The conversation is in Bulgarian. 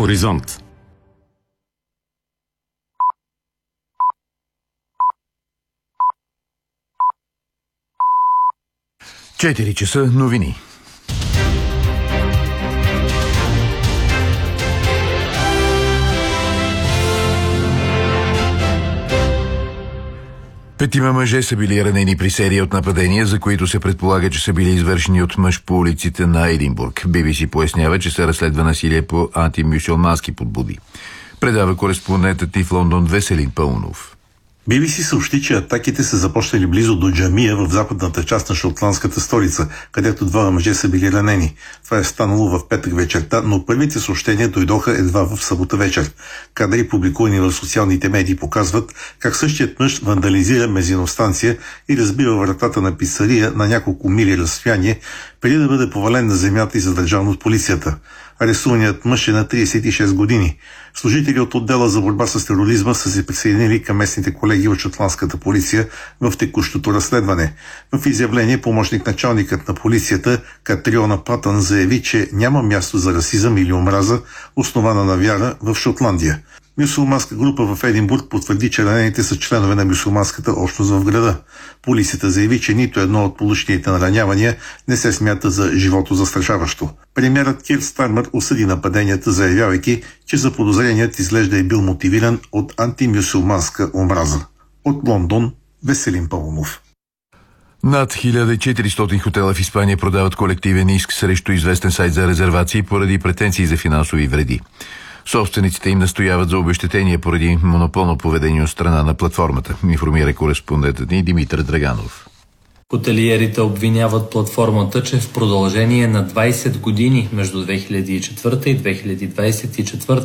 Хоризонт. Четири часа новини. Петима мъже са били ранени при серия от нападения, за които се предполага, че са били извършени от мъж по улиците на Единбург. BBC пояснява, че се разследва насилие по антимюсюлмански подбуди. Предава кореспондентът ни в Лондон Веселин Пълнов. BBC съобщи, че атаките са започнали близо до джамия в западната част на шотландската столица, където двама мъже са били ранени. Това е станало в петък вечерта, но първите съобщения дойдоха едва в събота вечер. Кадри, публикувани в социалните медии, показват как същият мъж вандализира бензиностанция и разбива вратата на пицария на няколко мили разстояние, преди да бъде повален на земята и задържан от полицията. Арестуваният мъж е на 36 години. Служители от отдела за борба с тероризма са се присъединили към местните колеги от шотландската полиция в текущото разследване. В изявление помощник-началникът на полицията Катриона Патън заяви, че няма място за расизъм или омраза, основана на вяра, в Шотландия. Мюсюлманска група в Единбург потвърди, че ранените са членове на мюсюлманската общност в града. Полицията заяви, че нито едно от получените наранявания не се смята за животозастрашаващо. Премиерът Кир Стармер осъди нападенията, заявявайки, че заподозреният изглежда е бил мотивиран от антимюсюлманска омраза. От Лондон, Веселин Пълнов. Над 1400 хотела в Испания продават колективен иск срещу известен сайт за резервации поради претенции за финансови вреди. Собствениците им настояват за обезщетение поради монополно поведение от страна на платформата, информира кореспондентът ни Димитър Драганов. Хотелиерите обвиняват платформата, че в продължение на 20 години между 2004 и 2024